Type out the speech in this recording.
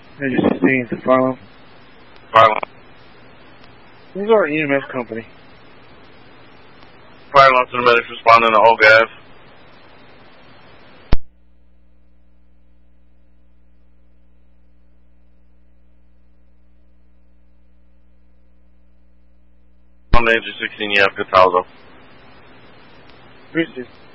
Major 16 to Farland. Farland. This is our EMS company. Farland to the medics responding to Oak Ave. Major 16, you have Cataldo. Appreciate it.